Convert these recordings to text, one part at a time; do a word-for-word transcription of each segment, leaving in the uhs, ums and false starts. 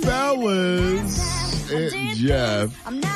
fellas, and Jeff.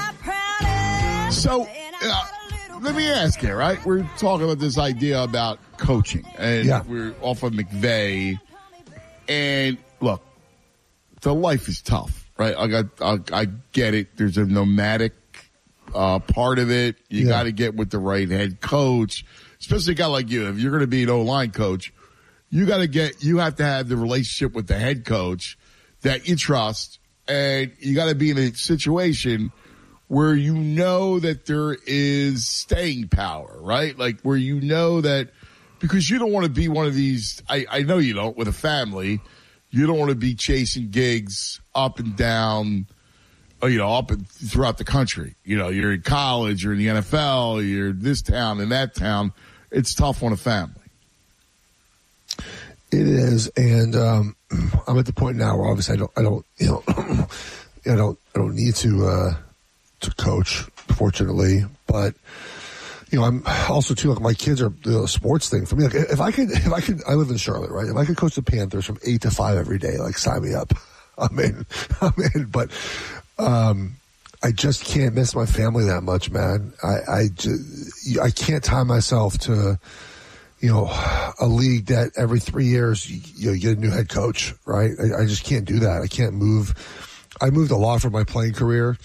So, uh, let me ask you, right? We're talking about this idea about coaching, and yeah. we're off of McVay. And look, the life is tough, right? I got, I, I get it. There's a nomadic uh, part of it. You yeah. got to get with the right head coach, especially a guy like you. If you're going to be an O-line coach, you got to get, you have to have the relationship with the head coach that you trust, and you got to be in a situation where you know that there is staying power, right? Like where you know that, because you don't want to be one of these, I, I know you don't, with a family, you don't want to be chasing gigs up and down, you know, up and throughout the country. You know, you're in college, you're in the N F L, you're in this town and that town. It's tough on a family. It is, and um, I'm at the point now where obviously I don't, I don't, you know, I don't, I don't need to uh, to coach, fortunately. But you know, I'm also too like my kids are the sports thing for me. Like if I could, if I could, I live in Charlotte, right? If I could coach the Panthers from eight to five every day, like sign me up. I'm in, I'm in. But um, I just can't miss my family that much, man. I, I just, I can't tie myself to, you know, a league that every three years, you, you, know, you get a new head coach, right? I, I just can't do that. I can't move. I moved a lot for my playing career.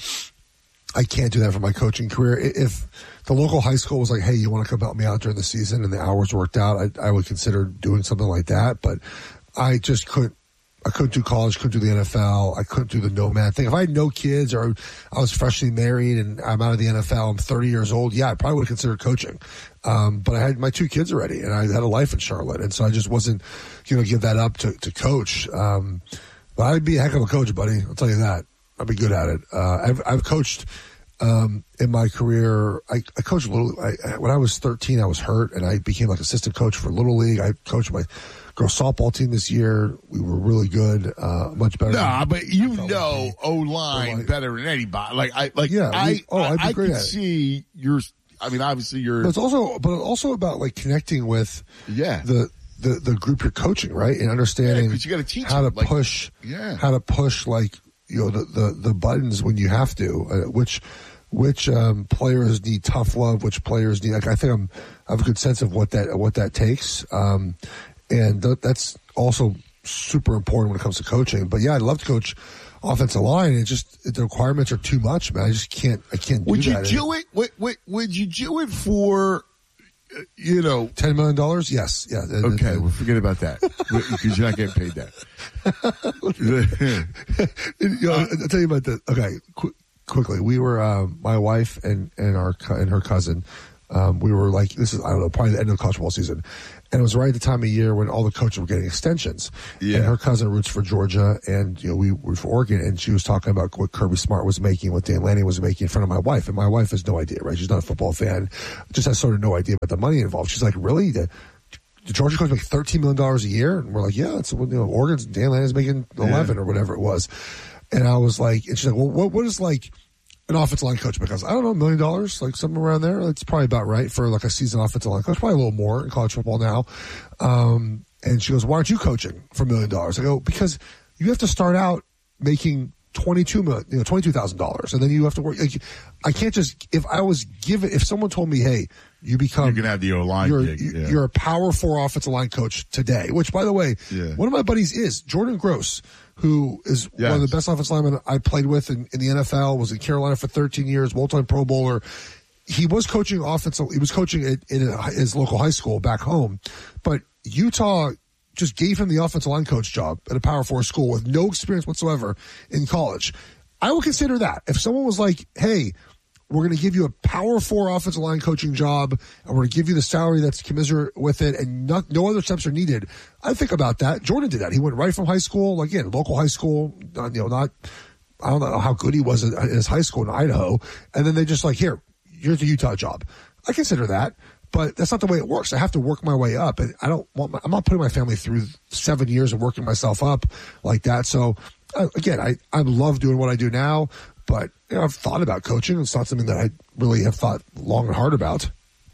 I can't do that for my coaching career. If the local high school was like, hey, you want to come help me out during the season and the hours worked out, I, I would consider doing something like that. But I just couldn't. I couldn't do college, couldn't do the N F L. I couldn't do the nomad thing. If I had no kids or I was freshly married and I'm out of the N F L, I'm thirty years old, yeah, I probably would have considered coaching. Um, but I had my two kids already and I had a life in Charlotte. And so I just wasn't going to give that up to, to coach. Um, but I'd be a heck of a coach, buddy. I'll tell you that. I'd be good at it. Uh, I've, I've coached um, in my career. I, I coached Little I, When I was thirteen, I was hurt and I became like assistant coach for Little League. I coached my girls softball team this year. We were really good, uh, much better. Nah, than, but you know O-line better than anybody. Like I, like yeah, I, we, oh, I'd be I, I great can at it. see your. I mean, obviously you're. But it's also, but also about like connecting with yeah the the, the group you're coaching, right, and understanding yeah, you gotta teach how them, to like, push, yeah, how to push like you know the the, the buttons when you have to, uh, which. Which um, players need tough love? Which players need? Like, I think I'm, I have a good sense of what that what that takes, um, and th- that's also super important when it comes to coaching. But yeah, I'd love to coach offensive line. It just the requirements are too much, man. I just can't. I can't do would that. you do it? Would, would, would you do it for? Uh, you know, ten million dollars? Yes. Yeah. Okay, well, forget about that because you're not getting paid that. you know, I'll tell you about that. Okay. Qu- Quickly, we were uh, my wife and and our and her cousin. Um, we were like, this is I don't know, probably the end of the college football season, and it was right at the time of year when all the coaches were getting extensions. Yeah. And her cousin roots for Georgia, and you know we were for Oregon, and she was talking about what Kirby Smart was making, what Dan Lanning was making in front of my wife, and my wife has no idea, right? She's not a football fan, just has sort of no idea about the money involved. She's like, really? The, the Georgia coach make thirteen million dollars a year, and we're like, yeah, it's you know Oregon's Dan Lanning's making eleven yeah. or whatever it was. And I was like, and she's like, well, what, what is like an offensive line coach? Because I don't know, a million dollars, like somewhere around there. That's probably about right for like a seasoned offensive line coach, probably a little more in college football now. Um, and she goes, why aren't you coaching for a million dollars? I go, because you have to start out making twenty-two million, you know, twenty-two thousand dollars. And then you have to work. Like, I can't just, if I was given, if someone told me, hey, you become, you can have the O-line you're, gig, yeah. you're a power four offensive line coach today, which by the way, yeah. one of my buddies is Jordan Gross, who is yes. one of the best offensive linemen I played with in, in the N F L, was in Carolina for thirteen years, multi Pro Bowler. He was coaching offensive, he was coaching at, in his local high school back home, but Utah just gave him the offensive line coach job at a Power Four school with no experience whatsoever in college. I would consider that. If someone was like, hey, we're going to give you a Power Four offensive line coaching job, and we're going to give you the salary that's commensurate with it, and not, no other steps are needed, I think about that. Jordan did that. He went right from high school, like, again, local high school, you know, not, I don't know how good he was in his high school in Idaho, and then they just like, here, here's the Utah job. I consider that, but that's not the way it works. I have to work my way up, and I don't want my, I'm not putting my family through seven years of working myself up like that. So, uh, again, I, I love doing what I do now, but you know, I've thought about coaching. It's not something that I really have thought long and hard about.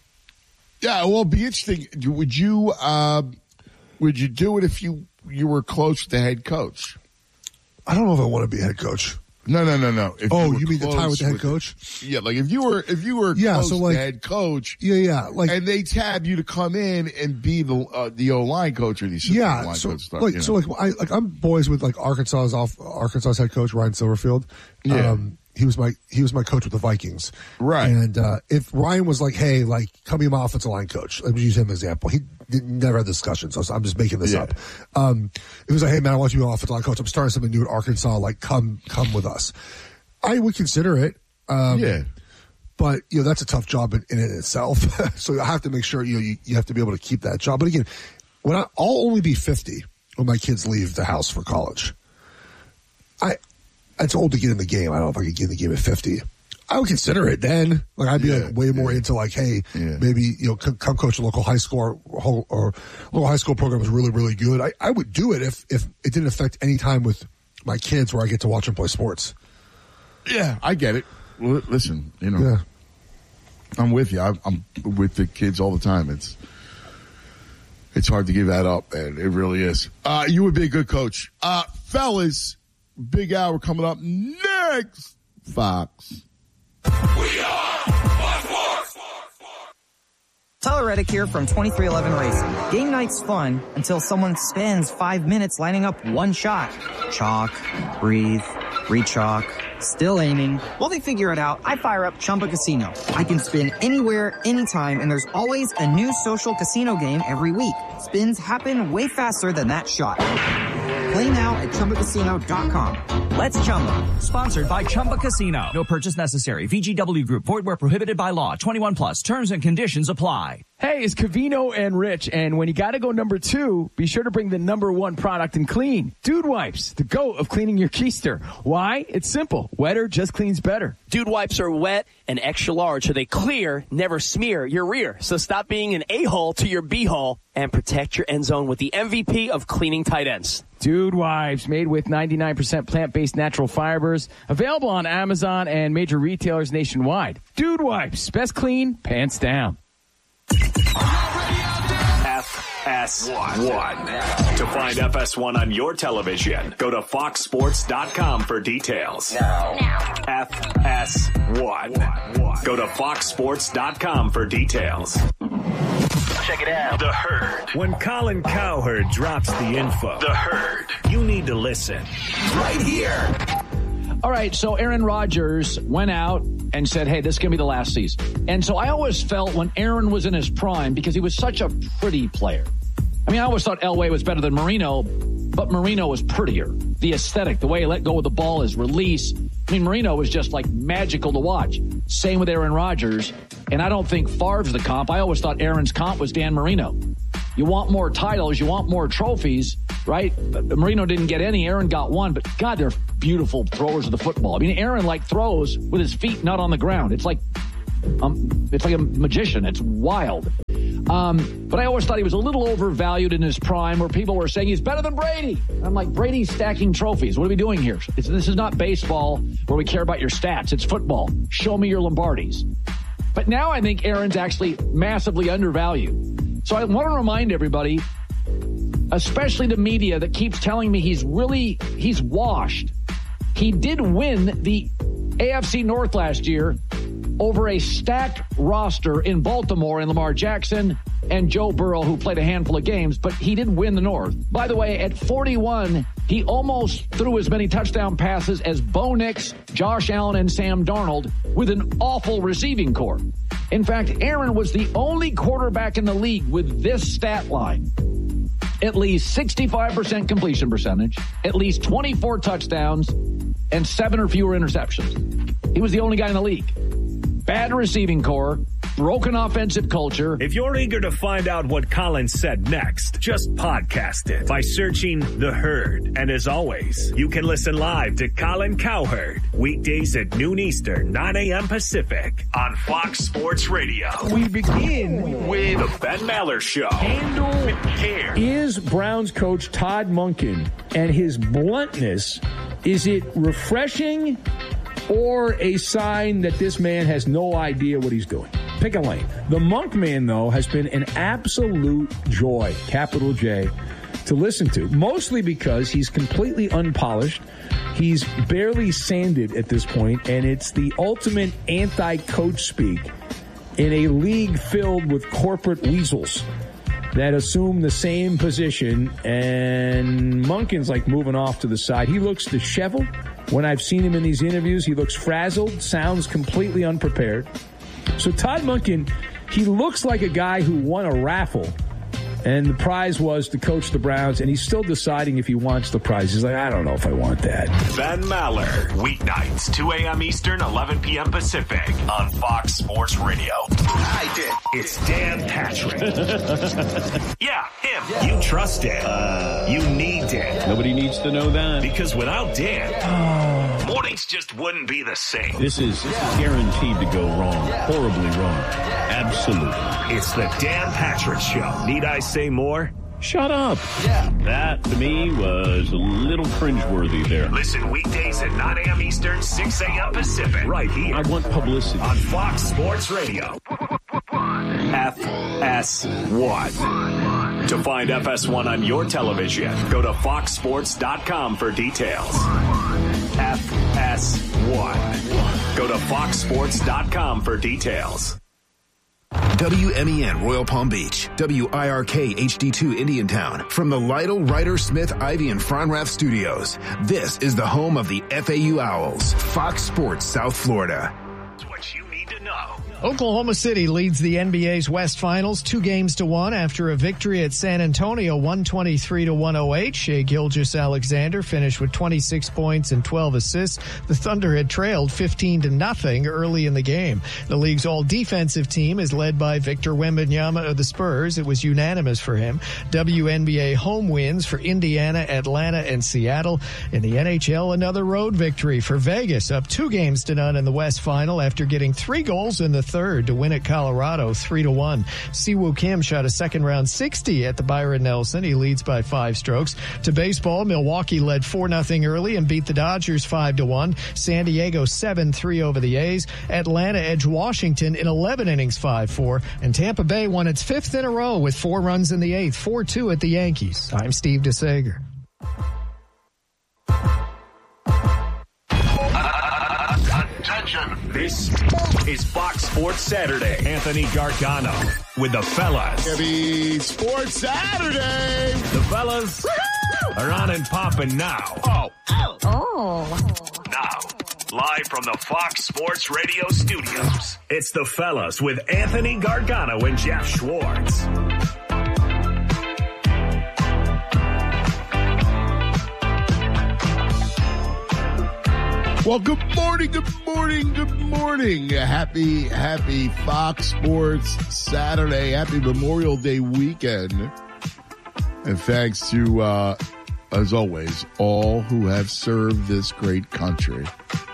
Yeah, well, it'd be interesting. Would you uh, would you do it if you, you were close to the head coach? I don't know if I want to be a head coach. No, no, no, no. If oh, you, you mean the time with the head with coach? The, yeah, like if you were if you were yeah, close so like, to the head coach, yeah, yeah, like, and they tab you to come in and be the uh, the O line coach or the yeah, line so coach stuff, like you know? so like I like I'm boys with like Arkansas's off Arkansas's head coach Ryan Silverfield. Yeah. Um, he was my he was my coach with the Vikings, right? And uh, if Ryan was like, "Hey, like, come be my offensive line coach," let me use him as an example. He did, never had discussion, so I'm just making this yeah. up. Um, it was like, "Hey, man, I want you to be my offensive line coach. I'm starting something new at Arkansas. Like, come come with us." I would consider it. Um, yeah. But, you know, that's a tough job in, in it itself. So I have to make sure, you know, you, you have to be able to keep that job. But again, when I, I'll only be fifty when my kids leave the house for college. I, it's old to get in the game. I don't know if I could get in the game at fifty. I would consider it then. Like, I'd be yeah, like way more yeah. into like, hey, yeah. maybe, you know, come, come coach a local high school or, or local high school program is really, really good. I, I would do it if, if it didn't affect any time with my kids where I get to watch them play sports. Yeah, I get it. Well, listen, you know, yeah. I'm with you. I'm, I'm with the kids all the time. It's it's hard to give that up, man. It really is. Uh, you would be a good coach. Uh, fellas, big hour coming up next. Fox. We are Fox. Tyler Reddick here from twenty-three eleven Racing. Game night's fun until someone spends five minutes lining up one shot. Chalk, breathe, re-chalk, still aiming. While they figure it out, I fire up Chumba Casino. I can spin anywhere, anytime, and there's always a new social casino game every week. Spins happen way faster than that shot. Play now at Chumba Casino dot com. Let's Chumba. Sponsored by Chumba Casino. No purchase necessary. V G W Group. Void where prohibited by law. twenty-one plus. Terms and conditions apply. Hey, it's Covino and Rich, and when you got to go number two, be sure to bring the number one product in clean. Dude Wipes, the GOAT of cleaning your keister. Why? It's simple. Wetter just cleans better. Dude Wipes are wet and extra large, so they clear, never smear your rear. So stop being an a-hole to your b-hole and protect your end zone with the M V P of cleaning tight ends. Dude Wipes, made with ninety-nine percent plant-based natural fibers. Available on Amazon and major retailers nationwide. Dude Wipes, best clean, pants down. F S one. To find F S one on your television, go to fox sports dot com for details. Now. Now. F S one. Go to fox sports dot com for details. Check it out. The Herd. When Colin Cowherd drops the info, The Herd, you need to listen. Right here. All right, so Aaron Rodgers went out and said, hey, this is going to be the last season. And so I always felt when Aaron was in his prime, because he was such a pretty player. I mean, I always thought Elway was better than Marino, but Marino was prettier. The aesthetic, the way he let go of the ball, his release. I mean, Marino was just like magical to watch. Same with Aaron Rodgers. And I don't think Favre's the comp. I always thought Aaron's comp was Dan Marino. You want more titles, you want more trophies, right? Marino didn't get any, Aaron got one, but God, they're beautiful throwers of the football. I mean, Aaron like throws with his feet not on the ground. It's like, um, it's like a magician. It's wild. Um, but I always thought he was a little overvalued in his prime, where people were saying he's better than Brady. And I'm like, Brady's stacking trophies. What are we doing here? It's, this is not baseball where we care about your stats. It's football. Show me your Lombardis. But now I think Aaron's actually massively undervalued. So I want to remind everybody, especially the media that keeps telling me he's really, he's washed. He did win the A F C North last year over a stacked roster in Baltimore and Lamar Jackson and Joe Burrow, who played a handful of games, but he did win the North. By the way, at forty-one, he almost threw as many touchdown passes as Bo Nix, Josh Allen, and Sam Darnold with an awful receiving corps. In fact, Aaron was the only quarterback in the league with this stat line. At least sixty-five percent completion percentage, at least twenty-four touchdowns, and seven or fewer interceptions. He was the only guy in the league. Bad receiving core, broken offensive culture. If you're eager to find out what Colin said next, just podcast it by searching The Herd. And as always, you can listen live to Colin Cowherd weekdays at noon Eastern, nine a.m. Pacific on Fox Sports Radio. We begin with The Ben Maller Show. Handle with care. Is Browns coach Todd Monken and his bluntness, is it refreshing or a sign that this man has no idea what he's doing? Pick a lane. The Monk man, though, has been an absolute joy, capital J, to listen to, mostly because he's completely unpolished. He's barely sanded at this point, and it's the ultimate anti-coach speak in a league filled with corporate weasels that assume the same position, and Monken's like moving off to the side. He looks disheveled. When I've seen him in these interviews, he looks frazzled, sounds completely unprepared. So Todd Monken, he looks like a guy who won a raffle, and the prize was to coach the Browns, and he's still deciding if he wants the prize. He's like, I don't know if I want that. Ben Maller, weeknights, two a.m. Eastern, eleven p.m. Pacific, on Fox Sports Radio. I did. It's Dan Patrick. Yeah, him. Yeah. You trust it. Uh, you need Dan. Nobody needs to know that. Because without Dan, oh. mornings just wouldn't be the same. This is, this is guaranteed to go wrong. Horribly wrong. Absolutely. It's the Dan Patrick Show. Need I say more? Shut up. Yeah. That, to me, was a little cringeworthy there. Listen weekdays at nine a.m. Eastern, six a.m. Pacific. Right here. I want publicity. On Fox Sports Radio. F S one. To find F S one on your television, go to fox sports dot com for details. F S one. Go to fox sports dot com for details. W M E N Royal Palm Beach, W I R K H D two Indiantown, from the Lytle, Ryder, Smith, Ivy, and Fronrath Studios. This is the home of the F A U Owls, Fox Sports South Florida. That's what you need to know. Oklahoma City leads the N B A's West Finals two games to one after a victory at San Antonio, one twenty-three to one oh eight. Shai Gilgeous-Alexander finished with twenty-six points and twelve assists. The Thunder had trailed fifteen to nothing early in the game. The league's all-defensive team is led by Victor Wembanyama of the Spurs. It was unanimous for him. W N B A home wins for Indiana, Atlanta, and Seattle. In the N H L, another road victory for Vegas, up two games to none in the West Final after getting three goals in the third to win at Colorado three to one. Siwoo Kim shot a second round sixty at the Byron Nelson. He leads by five strokes. To baseball, Milwaukee led four nothing early and beat the Dodgers five to one. San Diego seven three over the A's. Atlanta edged Washington in eleven innings five four. And Tampa Bay won its fifth in a row with four runs in the eighth, four two at the Yankees. I'm Steve DeSager. Attention. This is Fox Sports Saturday. Anthony Gargano with the fellas. Happy Sports Saturday. The fellas Woo-hoo! Are on and popping now. Oh. Oh. Oh. Now, live from the Fox Sports Radio studios, it's the fellas with Anthony Gargano and Jeff Schwartz. Well, good morning, good morning, good morning. Happy, happy Fox Sports Saturday. Happy Memorial Day weekend. And thanks to, uh, as always, all who have served this great country.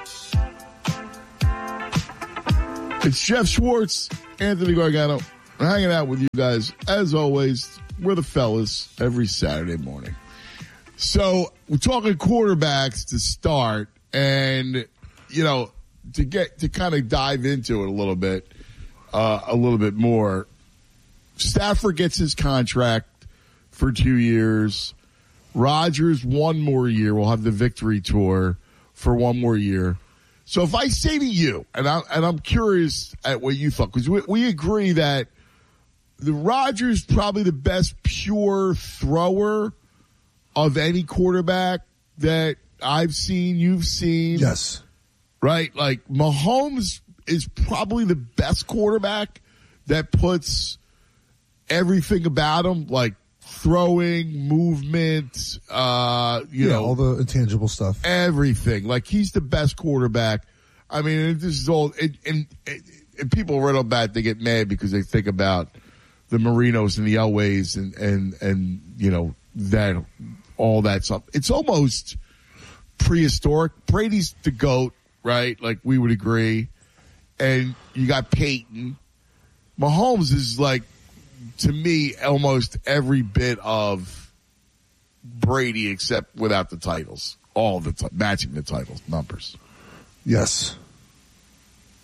It's Jeff Schwartz, Anthony Gargano, hanging out with you guys. As always, we're the fellas every Saturday morning. So we're talking quarterbacks to start. And, you know, to get, to kind of dive into it a little bit, uh, a little bit more, Stafford gets his contract for two years. Rodgers, one more year. We'll have the victory tour for one more year. So if I say to you, and, I, and I'm curious at what you thought, because we, we agree that the Rodgers probably the best pure thrower of any quarterback that I've seen, you've seen. Yes. Right? Like, Mahomes is probably the best quarterback that puts everything about him, like throwing, movement, uh, you yeah, know. all the intangible stuff. Everything. Like, he's the best quarterback. I mean, this is all, and, and, and people right on bat, they get mad because they think about the Marinos and the Elways and, and, and, you know, that, all that stuff. It's almost prehistoric. Brady's the GOAT, right? Like, we would agree. And you got Peyton. Mahomes is like, to me, almost every bit of Brady except without the titles. All the t- matching the titles numbers. Yes.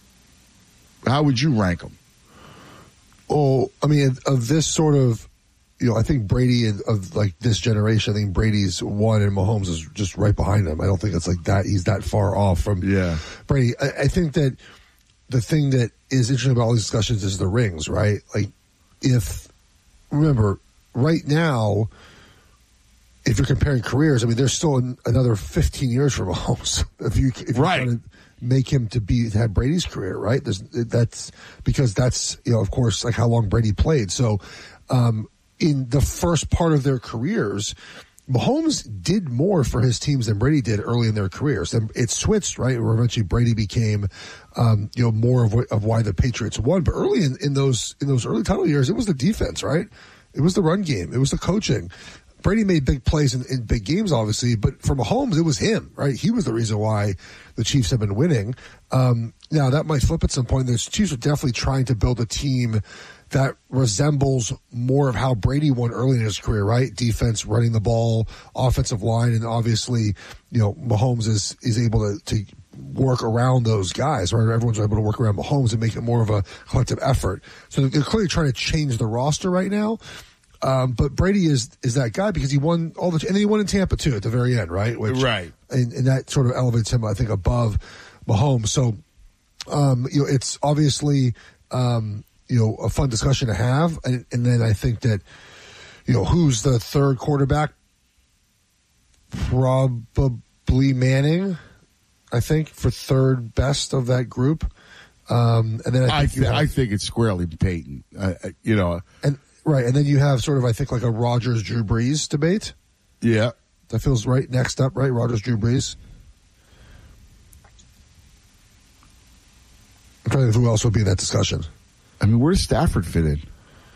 How would you rank them? Oh, I mean, of this sort of you know, I think Brady of, of like this generation, I think Brady's one and Mahomes is just right behind him. I don't think it's like that. He's that far off from yeah. Brady. I, I think that the thing that is interesting about all these discussions is the rings, right? Like, if, remember, right now, if you're comparing careers, I mean, there's still an, another fifteen years for Mahomes. If you, if right. you're trying to make him to be, to have Brady's career, right? There's, that's, because that's, you know, of course, like how long Brady played. So, um, in the first part of their careers, Mahomes did more for his teams than Brady did early in their careers. And it switched, right? Where eventually Brady became, um, you know, more of what, of why the Patriots won. But early in, in those in those early title years, it was the defense, right? It was the run game. It was the coaching. Brady made big plays in, in big games, obviously, but for Mahomes, it was him, right? He was the reason why the Chiefs have been winning. Um, now that might flip at some point. The Chiefs are definitely trying to build a team that resembles more of how Brady won early in his career, right? Defense, running the ball, offensive line, and obviously, you know, Mahomes is, is able to, to work around those guys, right? Everyone's able to work around Mahomes and make it more of a collective effort. So they're clearly trying to change the roster right now. Um, but Brady is is that guy because he won all the, and then he won in Tampa too at the very end, right? Which, right. And, and that sort of elevates him, I think, above Mahomes. So, um, you know, it's obviously, um, you know, a fun discussion to have. And, and then I think that, you know, who's the third quarterback? Probably Manning, I think, for third best of that group. Um, and then I think, I, th- have, I think it's squarely Peyton, uh, you know. And right. And then you have sort of, I think, like a Rodgers, Drew Brees debate. Yeah. That feels right next up, right? Rodgers, Drew Brees. I'm trying to think who else would be in that discussion. I mean, where does Stafford fit in?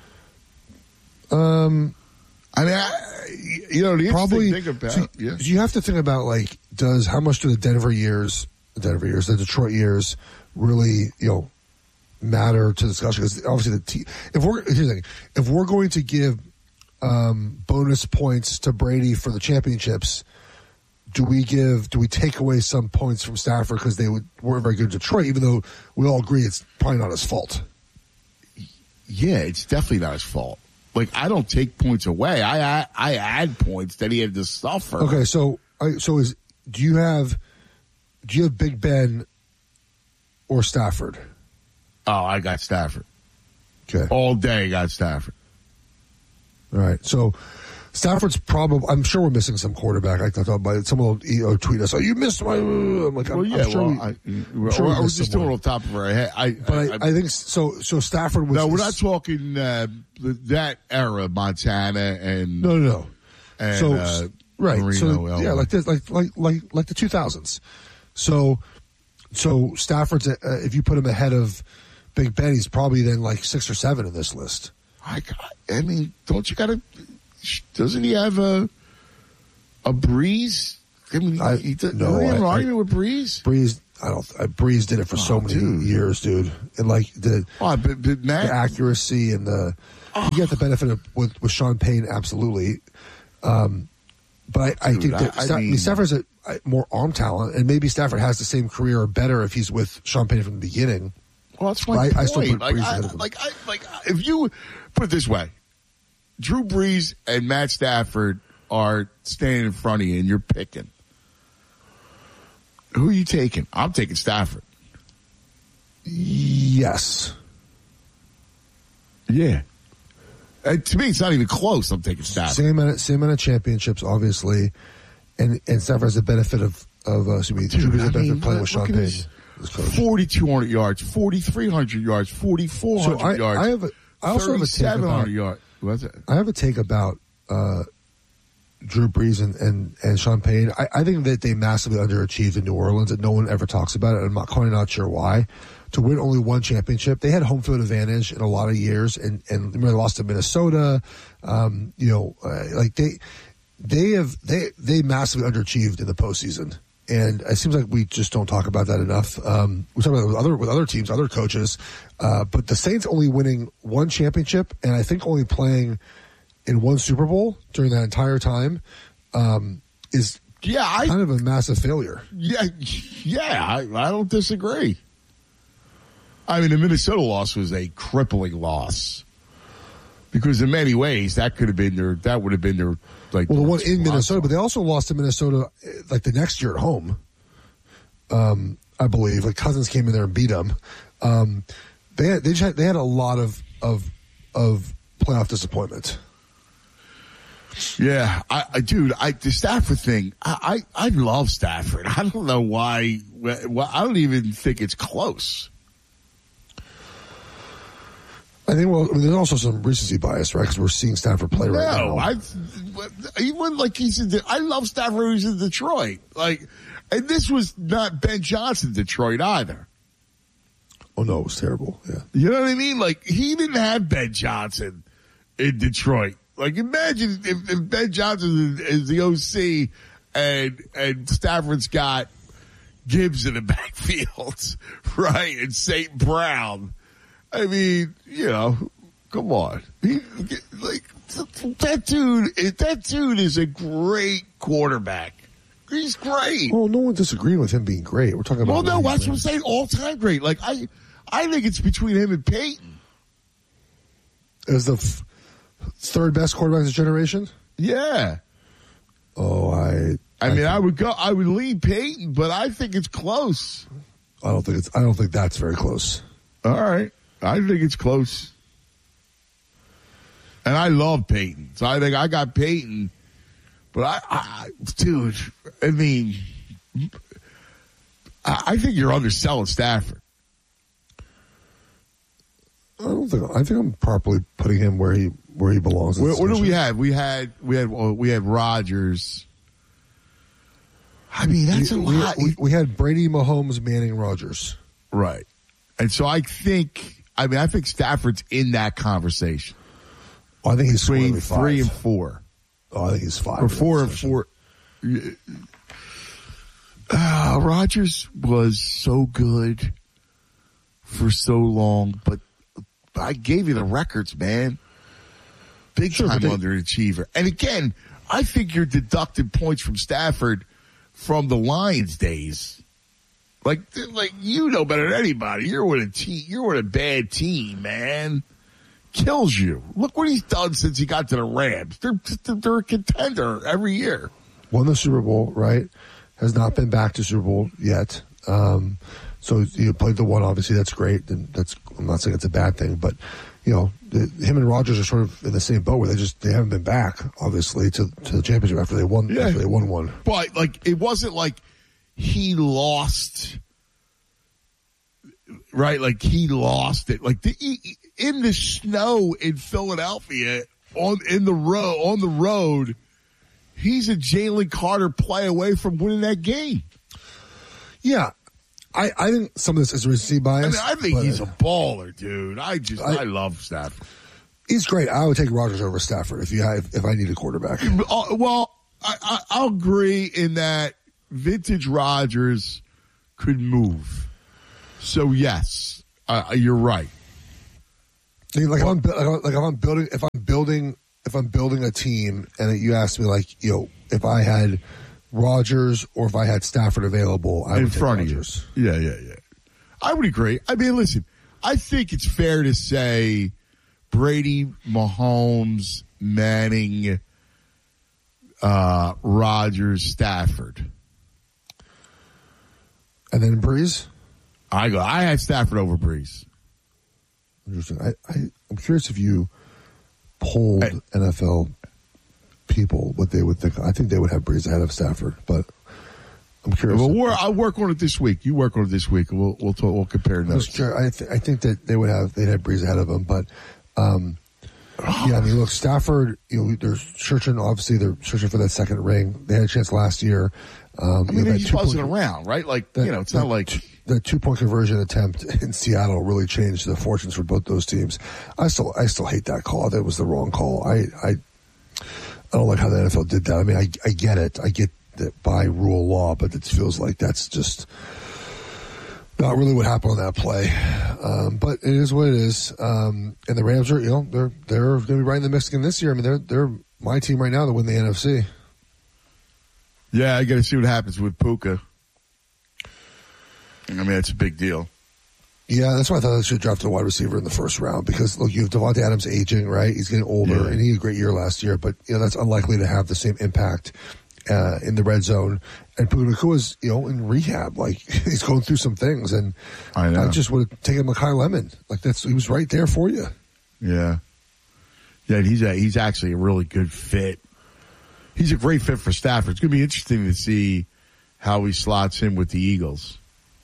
Um, I mean, I, you know, the probably thing about, so yeah. you have to think about like, does how much do the Denver years, the Denver years, the Detroit years, really, you know, matter to the discussion? Because obviously, the te- if we're here's the thing, if we're going to give um, bonus points to Brady for the championships, do we give? Do we take away some points from Stafford because they would, weren't very good in Detroit? Even though we all agree it's probably not his fault. Yeah, it's definitely not his fault. Like, I don't take points away. I I, I add points that he had to suffer. Okay, so so is do you have do you have Big Ben or Stafford? Oh, I got Stafford. Okay, all day I got Stafford. All right, so Stafford's probably. I'm sure we're missing some quarterback. I thought, but someone will you know, tweet us. Oh, you missed my. I'm like, well, I'm, yeah. I'm sure well, we, I, I'm sure or we I was missed just someone. doing it on top of our head. I, But I, I, I think so. So Stafford was. No, we're not talking uh, that era, Montana and no, no, no. And, so uh, right, Marino, so L A. yeah, like this, like like like like the two thousands. So so Stafford's uh, if you put him ahead of Big Ben, he's probably then like six or seven in this list. I got, I mean, don't you got to? Doesn't he have a a Breeze? I mean, I, he did, no, he have an I, argument with Breeze. Breeze, I don't. I, Breeze did it for oh, so many dude. years, dude, and like the, oh, but, but Matt, the accuracy and the oh. you get the benefit of with, with Sean Payne, absolutely. Um, but I, I dude, think that I, Sta- I mean, Stafford's a, a more arm talent, and maybe Stafford has the same career or better if he's with Sean Payne from the beginning. Well, that's my I, point. I still put like, Breeze I, ahead of him. like, I, like, if you put it this way, Drew Brees and Matt Stafford are standing in front of you, and you're picking. Who are you taking? I'm taking Stafford. Yes. Yeah. Uh, to me, it's not even close. I'm taking Stafford. Same amount of, same amount of championships, obviously, and and Stafford has the benefit of of uh, excuse me, Drew Brees has the benefit of playing with Sean Payne. forty-two hundred yards, forty-three hundred yards, forty-four hundred so I, yards. I have a, I also have a take about yards. What's it? I have a take about uh, Drew Brees and, and, and Sean Payne. I, I think that they massively underachieved in New Orleans, and no one ever talks about it. I'm not quite not sure why. To win only one championship, they had home field advantage in a lot of years, and and remember they lost to Minnesota. Um, you know, uh, like they they have they they massively underachieved in the postseason. And it seems like we just don't talk about that enough. Um, we talk about it with other with other teams, other coaches, uh, but the Saints only winning one championship, and I think only playing in one Super Bowl during that entire time um, is yeah, I, kind of a massive failure. Yeah, yeah, I, I don't disagree. I mean, the Minnesota loss was a crippling loss. Because in many ways, that could have been their, that would have been their, like. Well, the one their in spot. Minnesota, but they also lost to Minnesota, like, the next year at home, um, I believe. Like, Cousins came in there and beat them. Um, they had, they, just had, they had a lot of, of, of playoff disappointment. Yeah, I, I dude, I, the Stafford thing, I, I, I love Stafford. I don't know why, well, I don't even think it's close. I think, well, I mean, there's also some recency bias, right? Because we're seeing Stafford play right now. No, I, even like he's in, De- I love Stafford who's in Detroit. Like, and this was not Ben Johnson Detroit either. Oh no, it was terrible. Yeah. You know what I mean? Like, he didn't have Ben Johnson in Detroit. Like, imagine if, if Ben Johnson is, is the O C and, and Stafford's got Gibbs in the backfield, right? And Saint Brown. I mean, you know, come on. He, like, that dude, that dude is a great quarterback. He's great. Well, no one's disagreeing with him being great. We're talking about. Well, no, that's what I'm saying. All time great. Like, I, I think it's between him and Peyton. As the f- third best quarterback of the generation? Yeah. Oh, I. I, I mean, I would go. I would lean Peyton, but I think it's close. I don't think it's. I don't think that's very close. All right. I think it's close. And I love Peyton. So I think I got Peyton. But I, I dude, I mean, I, I think you're underselling Stafford. I don't think, I think I'm properly putting him where he, where he belongs. What, what do we have? We had, we had, well, we had Rodgers. I mean, that's we, a lot. We, we had Brady, Mahomes, Manning, Rodgers. Right. And so I think, I mean, I think Stafford's in that conversation. Oh, I think he's between five. three and four. Oh, I think he's five. Or four and four. Uh, Rodgers was so good for so long, but I gave you the records, man. Big sure, time they, underachiever. And again, I think you're deducting points from Stafford from the Lions days. Like, like you know better than anybody. You're with a team. You're with a bad team, man. Kills you. Look what he's done since he got to the Rams. They're they're a contender every year. Won the Super Bowl, right? Has not been back to Super Bowl yet. Um, so you played the one. Obviously, that's great. And that's I'm not saying it's a bad thing, but you know, the, him and Rodgers are sort of in the same boat where they just they haven't been back, obviously, to to the championship after they won. Yeah. After they won one. But like, it wasn't like he lost. Right, like he lost it. Like the, in the snow in Philadelphia, on in the road on the road, he's a Jalen Carter play away from winning that game. Yeah, I, I think some of this is recency bias. I mean, I think he's a baller, dude. I just I, I love Stafford. He's great. I would take Rodgers over Stafford if you have if I need a quarterback. Uh, well, I, I, I'll agree in that vintage Rodgers could move. So yes, uh, you're right. I mean, like, if I'm, like if I'm building, if I'm building, if I'm building a team, and you asked me, like, you know, if I had Rodgers or if I had Stafford available, I in would take front Rodgers. of you. Yeah, yeah, yeah. I would agree. I mean, listen, I think it's fair to say Brady, Mahomes, Manning, uh, Rodgers, Stafford, and then Breeze. I go. I had Stafford over Breeze. Interesting. I, I I'm curious if you polled hey. N F L people what they would think. I think they would have Breeze ahead of Stafford, but I'm curious. Well, we're, I'll work on it this week. You work on it this week, and we'll we'll talk, we'll compare notes. I th- I think that they would have they'd have Breeze ahead of him, but um, yeah. I mean, look, Stafford. You know, they're searching. Obviously, they're searching for that second ring. They had a chance last year. Um, I mean, you know, he's buzzing around, right? Like that, you know, it's that, not like. The two-point conversion attempt in Seattle really changed the fortunes for both those teams. I still, I still hate that call. That was the wrong call. I, I, I don't like how the N F L did that. I mean, I, I get it. I get that by rule law, but it feels like that's just not really what happened on that play. Um, but it is what it is. Um, and the Rams are, you know, they're they're going to be right in the mix again this year. I mean, they're they're my team right now to win the N F C. Yeah, I got to see what happens with Puka. I mean, it's a big deal. Yeah, that's why I thought they should have drafted a wide receiver in the first round because, look, you have Devontae Adams aging, right? He's getting older, yeah. and he had a great year last year, but, you know, that's unlikely to have the same impact uh, in the red zone. And Puka Nakua's, you know, in rehab. Like, he's going through some things, and I, know. I just would have taken Mekhi Lemon. Like, that's he was right there for you. Yeah. Yeah, he's a, he's actually a really good fit. He's a great fit for Stafford. It's going to be interesting to see how he slots in with the Eagles.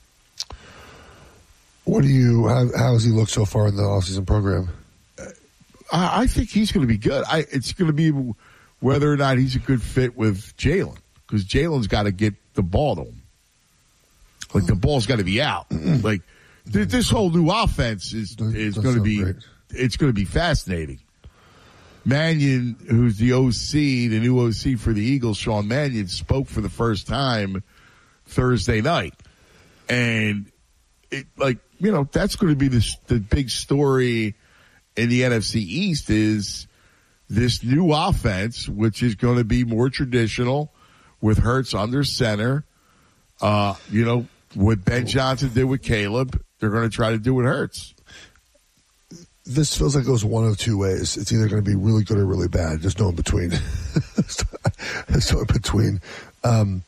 What do you? How, how has he looked so far in the offseason program? Uh, I, I think he's going to be good. I, it's going to be whether or not he's a good fit with Jalen, because Jalen's got to get the ball to him. Like the ball's got to be out. Like th- this whole new offense is is going to be. Great. It's going to be fascinating. Mannion, who's the O C, the new O C for the Eagles, Sean Mannion, spoke for the first time Thursday night, and it like. You know, that's going to be the, the big story in the N F C East is this new offense, which is going to be more traditional with Hurts under center. Uh, you know, what Ben Johnson did with Caleb, they're going to try to do with Hurts. This feels like it goes one of two ways. It's either going to be really good or really bad. There's no in between. There's no in between. Um,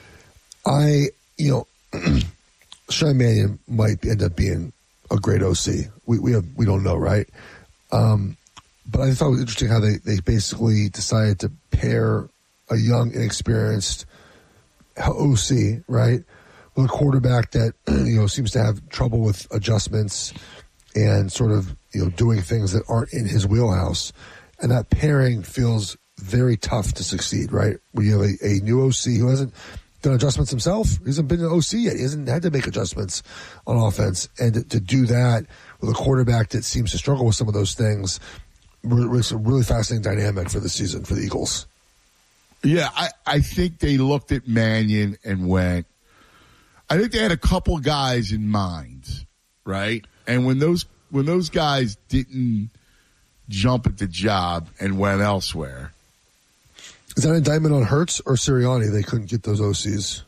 I, you know, Sean Mannion might end up being a great O C. We we have, we don't know, right? Um, but I thought it was interesting how they, they basically decided to pair a young, inexperienced O C, right, with a quarterback that you know seems to have trouble with adjustments and sort of you know doing things that aren't in his wheelhouse, and that pairing feels very tough to succeed, right? When you have a, a new O C who hasn't done adjustments himself. He hasn't been an O C yet. He hasn't had to make adjustments on offense. And to, to do that with a quarterback that seems to struggle with some of those things, it's a really fascinating dynamic for the season for the Eagles. Yeah, I, I think they looked at Mannion and went, I think they had a couple guys in mind, right? And when those when those guys didn't jump at the job and went elsewhere, is that an indictment on Hurts or Sirianni? They couldn't get those O Cs.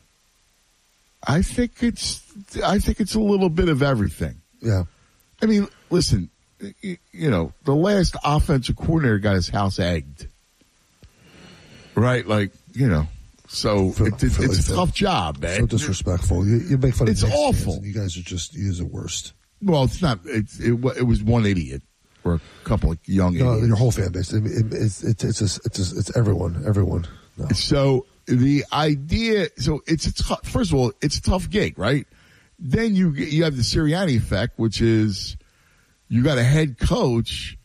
I think it's. I think it's a little bit of everything. Yeah. I mean, listen. You know, the last offensive coordinator got his house egged, right? Like, you know, so Phil, it, it, Philly, it's a Phil. tough job, man. So disrespectful. You, you make fun of. It's awful. You guys are just you guys are worst. Well, it's not. It's it, it was one idiot. Or a couple of young no, idiots. Your whole fan base. It, it, it's it's it's a, it's, a, it's everyone. Everyone. No. So the idea. So it's a tough. First of all, it's a tough gig, right? Then you you have the Sirianni effect, which is you got a head coach,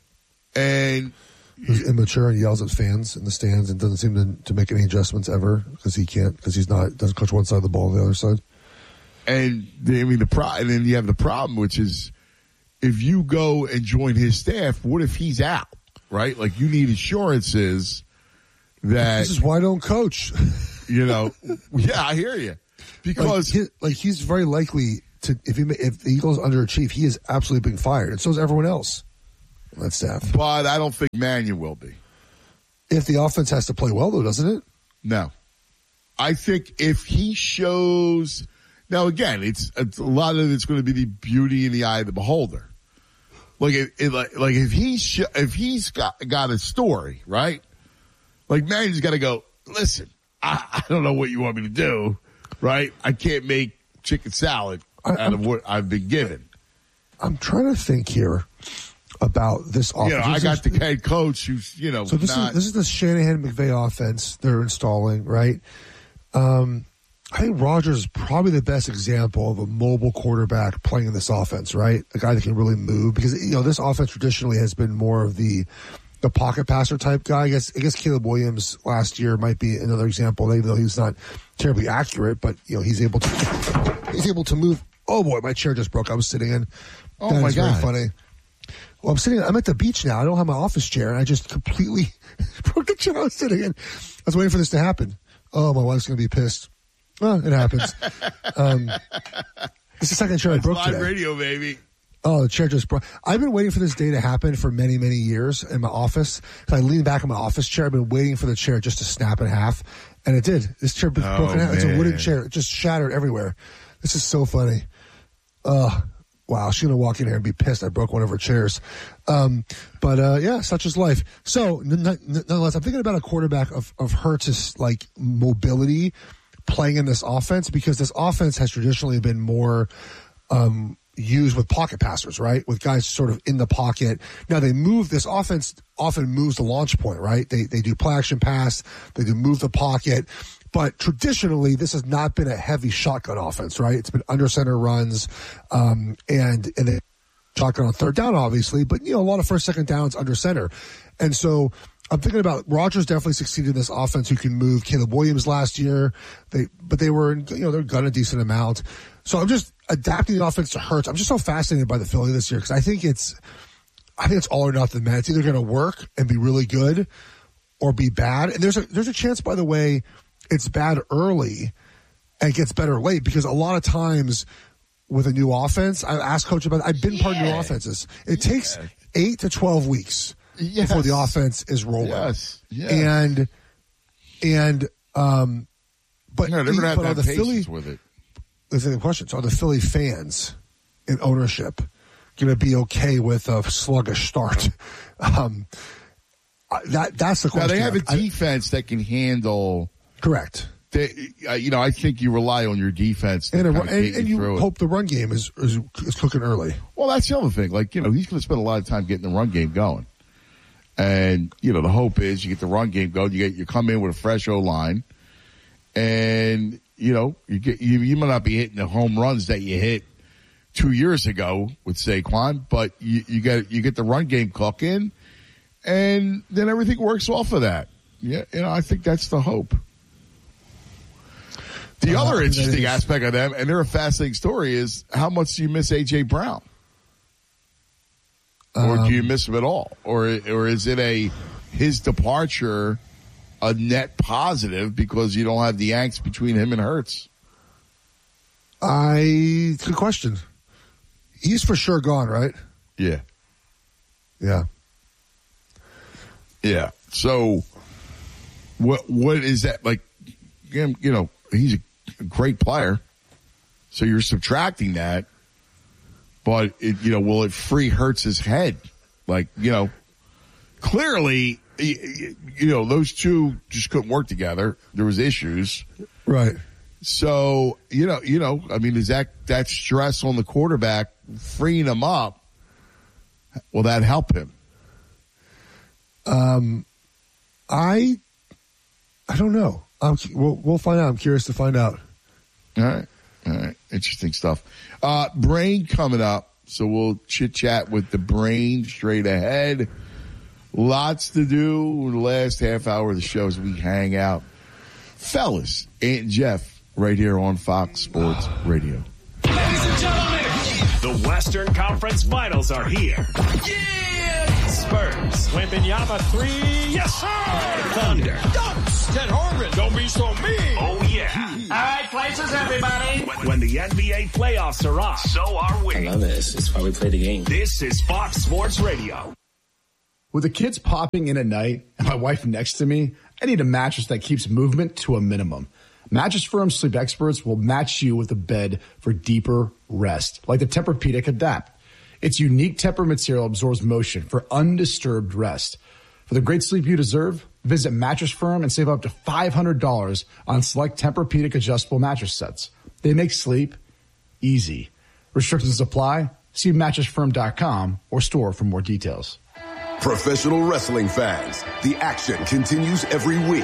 and who's immature and yells at fans in the stands and doesn't seem to to make any adjustments ever because he can't because he's not doesn't coach one side of the ball, the other side. And the, I mean the pro, and then you have the problem, which is. If you go and join his staff, what if he's out, right? Like, you need assurances that... This is why I don't coach. You know, yeah, I hear you. Because... Like, he, like he's very likely to... If he if the Eagles underachieve, he is absolutely being fired. And so is everyone else on that staff. But I don't think Mannion will be. If the offense has to play well, though, doesn't it? No. I think if he shows... Now, again, it's, it's a lot of it's going to be the beauty in the eye of the beholder. Like, it, it, like, like if he's sh- if he's got got a story, right? Like, Mannion's got to go. Listen, I, I don't know what you want me to do, right? I can't make chicken salad I, out of what I've been given. I'm trying to think here about this offense. You know, I got the head coach who's you know. So this not, is this is the Shanahan McVay offense they're installing, right? Um. I think Rodgers is probably the best example of a mobile quarterback playing in this offense, right? A guy that can really move because, you know, this offense traditionally has been more of the the pocket passer type guy. I guess, I guess Caleb Williams last year might be another example, even though he's not terribly accurate, but, you know, he's able to, he's able to move. Oh boy, my chair just broke. I was sitting in. Oh that my is God. very funny. Well, I'm sitting, I'm at the beach now. I don't have my office chair and I just completely broke the chair I was sitting in. I was waiting for this to happen. Oh, my wife's going to be pissed. Well, it happens. um, it's the second chair I broke live today. radio, baby. Oh, the chair just broke. I've been waiting for this day to happen for many, many years in my office. I lean back in my office chair. I've been waiting for the chair just to snap in half, and it did. This chair oh, broke in half. It's a wooden man. chair. It just shattered everywhere. This is so funny. Uh, wow, she's going to walk in here and be pissed I broke one of her chairs. Um, but, uh, yeah, such is life. So, n- n- nonetheless, I'm thinking about a quarterback of, of Hurts' like mobility playing in this offense, because this offense has traditionally been more um, used with pocket passers, right? With guys sort of in the pocket. Now they move, this offense often moves the launch point, right? They they do play action pass, they do move the pocket. But traditionally, this has not been a heavy shotgun offense, right? It's been under center runs, um, and and then shotgun on third down, obviously. But you know, a lot of first, second downs under center, and so I'm thinking about Rodgers definitely succeeded in this offense who can move. Caleb Williams last year, they but they were you know they're gun a decent amount. So I'm just adapting the offense to Hurts. I'm just so fascinated by the Philly this year because I think it's I think it's all or nothing, man. It's either going to work and be really good or be bad. And there's a there's a chance, by the way, it's bad early and gets better late, because a lot of times with a new offense, I asked Coach about it. I've been yeah. part of new offenses. It yeah. takes eight to twelve weeks yes. before the offense is rolling. Yes. yes. And, and, um, but, no, they're the, gonna have but to are have the Philly, with it. This is the question. So are the Philly fans in ownership going to be okay with a sluggish start? Um, that, that's the question. Now, they have a defense I, that can handle. Correct. They, uh, you know, I think you rely on your defense. And, a, and, and you, you hope the run game is, is is cooking early. Well, that's the other thing. Like, you know, he's going to spend a lot of time getting the run game going. And, you know, the hope is you get the run game going. You get you come in with a fresh O-line. And, you know, you get you, you might not be hitting the home runs that you hit two years ago with Saquon, but you, you get you get the run game cooking, and then everything works off of that. Yeah, you know, I think that's the hope. The uh, other interesting aspect of them, and they're a fascinating story, is how much do you miss A J. Brown? Or um, do you miss him at all? Or or is it a his departure a net positive because you don't have the angst between him and Hurts? I good question. He's for sure gone, right? Yeah. Yeah. Yeah. So what what is that like? You know, he's a great player, so you're subtracting that. But it, you know, will it free Hurts' head? Like, you know, clearly, you know, those two just couldn't work together. There was issues, right? So you know, you know, I mean, is that that stress on the quarterback freeing him up? Will that help him? Um, I, I don't know. I'm, we'll, we'll find out. I'm curious to find out. All right. All right. Interesting stuff. Uh, Brain coming up. So we'll chit chat with the Brain straight ahead. Lots to do. The last half hour of the show as we hang out. Fellas, Ant and Jeff right here on Fox Sports Radio. Ladies and gentlemen, the Western Conference Finals are here. Yeah! Spurs. Wembanyama three. Yes, sir! Thunder. Dunks. Ted Harmon. Don't be so mean. Oh, yeah. All right, places, everybody. When, when the N B A playoffs are on, so are we. I love this. It's why we play the game. This is Fox Sports Radio. With the kids popping in at night and my wife next to me, I need a mattress that keeps movement to a minimum. Mattress Firm Sleep Experts will match you with a bed for deeper rest, like the Tempur-Pedic Adapt. Its unique Tempur material absorbs motion for undisturbed rest. For the great sleep you deserve, visit Mattress Firm and save up to five hundred dollars on select Tempur-Pedic adjustable mattress sets. They make sleep easy. Restrictions apply. See mattress firm dot com or store for more details. Professional wrestling fans, the action continues every week.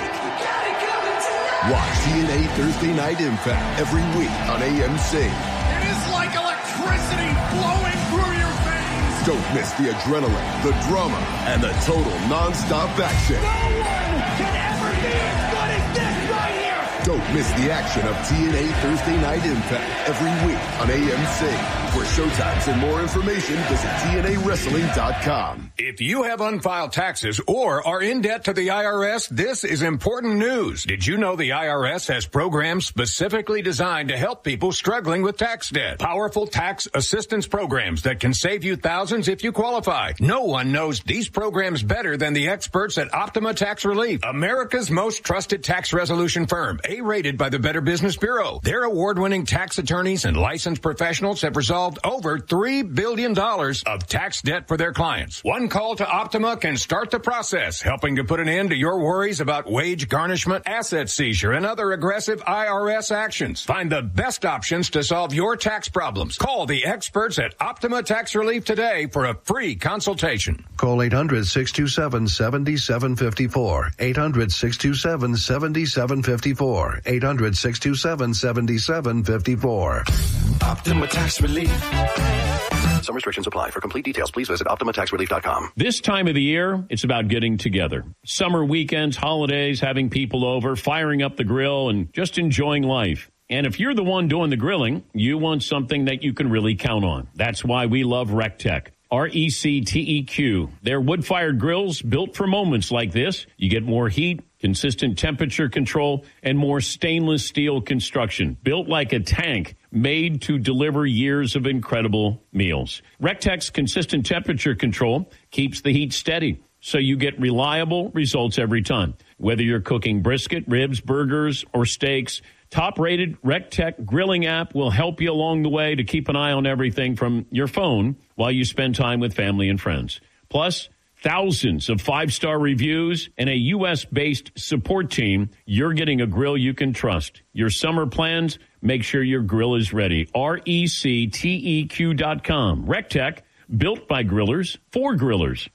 Watch T N A Thursday Night Impact every week on A M C. It is like electricity flowing through your veins. Don't miss the adrenaline, the drama, and the total non-stop action. No one can ever be as good as this right here. Don't miss the action of T N A Thursday Night Impact every week on A M C. For showtimes and more information, visit T N A wrestling dot com. If you have unfiled taxes or are in debt to the I R S, this is important news. Did you know the I R S has programs specifically designed to help people struggling with tax debt? Powerful tax assistance programs that can save you thousands if you qualify. No one knows these programs better than the experts at Optima Tax Relief, America's most trusted tax resolution firm. A rated by the Better Business Bureau. Their award-winning tax attorneys and licensed professionals have resolved over three billion dollars of tax debt for their clients. One call to Optima can start the process, helping to put an end to your worries about wage garnishment, asset seizure, and other aggressive I R S actions. Find the best options to solve your tax problems. Call the experts at Optima Tax Relief today for a free consultation. Call eight hundred, six two seven, seven seven five four. eight hundred, six two seven, seven seven five four. eight hundred, six two seven, seven seven five four. Optima Tax Relief. Some restrictions apply. For complete details, please visit Optima Tax Relief dot com. This time of the year, it's about getting together. Summer weekends, holidays, having people over, firing up the grill, and just enjoying life. And if you're the one doing the grilling, you want something that you can really count on. That's why we love RecTech. R E C T E Q. They're wood-fired grills built for moments like this. You get more heat, consistent temperature control, and more stainless steel construction. Built like a tank, made to deliver years of incredible meals. RecTech's consistent temperature control keeps the heat steady, so you get reliable results every time. Whether you're cooking brisket, ribs, burgers, or steaks, top-rated RecTech grilling app will help you along the way to keep an eye on everything from your phone while you spend time with family and friends. Plus, thousands of five-star reviews and a U S-based support team. You're getting a grill you can trust. Your summer plans, make sure your grill is ready. R E C T E Q dot com. RecTech, built by grillers for grillers.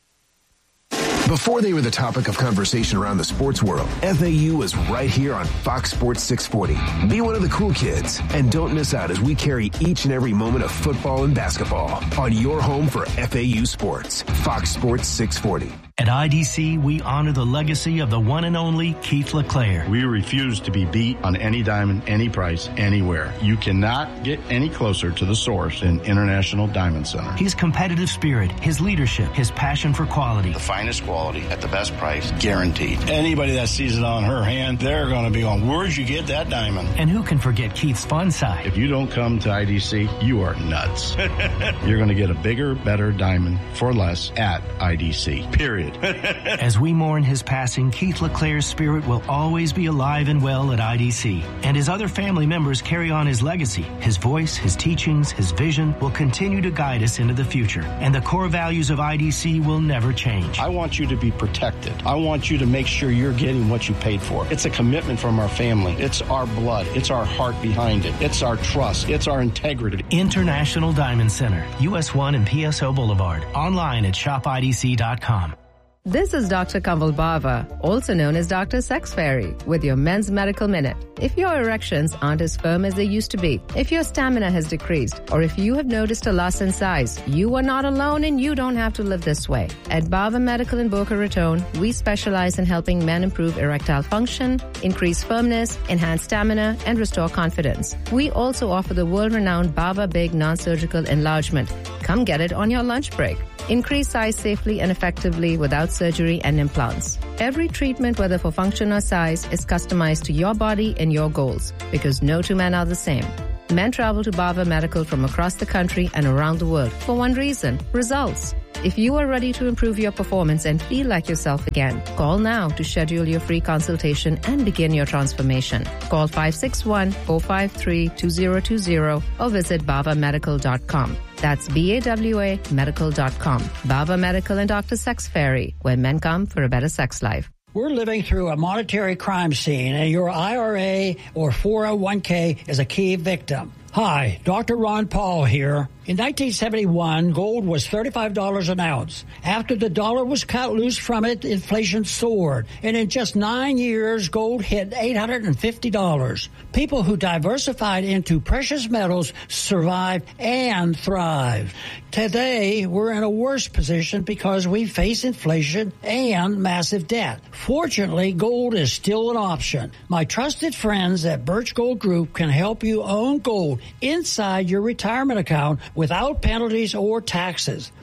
Before they were the topic of conversation around the sports world, F A U was right here on Fox Sports six forty. Be one of the cool kids, and don't miss out as we carry each and every moment of football and basketball on your home for F A U sports. Fox Sports six forty. At I D C, we honor the legacy of the one and only Keith LeClaire. We refuse to be beat on any diamond, any price, anywhere. You cannot get any closer to the source than International Diamond Center. His competitive spirit, his leadership, his passion for quality. The finest quality at the best price, guaranteed. Anybody that sees it on her hand, they're going to be going, where'd you get that diamond? And who can forget Keith's fun side? If you don't come to I D C, you are nuts. You're going to get a bigger, better diamond for less at I D C, period. As we mourn his passing, Keith LeClaire's spirit will always be alive and well at I D C. And his other family members carry on his legacy. His voice, his teachings, his vision will continue to guide us into the future. And the core values of I D C will never change. I want you to be protected. I want you to make sure you're getting what you paid for. It's a commitment from our family. It's our blood. It's our heart behind it. It's our trust. It's our integrity. International Diamond Center, U S one and P S O Boulevard. Online at shop I D C dot com. This is Doctor Kamal Bava, also known as Doctor Sex Fairy, with your Men's Medical Minute. If your erections aren't as firm as they used to be, if your stamina has decreased, or if you have noticed a loss in size, you are not alone and you don't have to live this way. At Bava Medical in Boca Raton, we specialize in helping men improve erectile function, increase firmness, enhance stamina, and restore confidence. We also offer the world-renowned Bava Big non-surgical enlargement. Come get it on your lunch break. Increase size safely and effectively without surgery and implants. Every treatment, whether for function or size, is customized to your body and your goals, because no two men are the same. Men travel to Bava Medical from across the country and around the world for one reason: results. If you are ready to improve your performance and feel like yourself again, call now to schedule your free consultation and begin your transformation. Call five six one, four five three, two zero two zero or visit bava medical dot com. That's B A W A medical dot com. Bava Medical and Doctor Sex Fairy, where men come for a better sex life. We're living through a monetary crime scene, and your I R A or four oh one k is a key victim. Hi, Doctor Ron Paul here. In nineteen seventy-one, gold was thirty-five dollars an ounce. After the dollar was cut loose from it, inflation soared. And in just nine years, gold hit eight hundred fifty dollars. People who diversified into precious metals survived and thrived. Today, we're in a worse position because we face inflation and massive debt. Fortunately, gold is still an option. My trusted friends at Birch Gold Group can help you own gold inside your retirement account without penalties or taxes.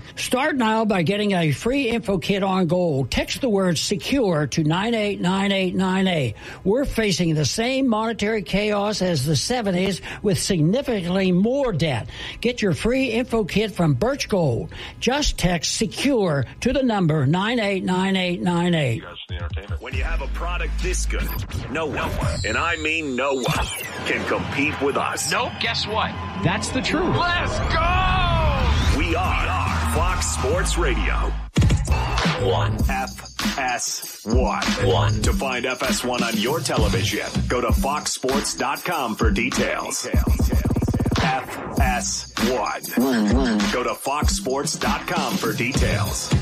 Start now by getting a free info kit on gold. Text the word secure to nine eight nine eight nine eight. We're facing the same monetary chaos as the seventies with significantly more debt. Get your free info kit from Birch Gold. Just text secure to the number nine eight nine eight nine eight. When you have a product this good, no one, and I mean no one, can compete with us. Nope, guess what? That's the truth. Let's go! We are Fox Sports Radio. One. F S one. One. To find F S one on your television, go to fox sports dot com for details. F S one. One, one. Go to fox sports dot com for details.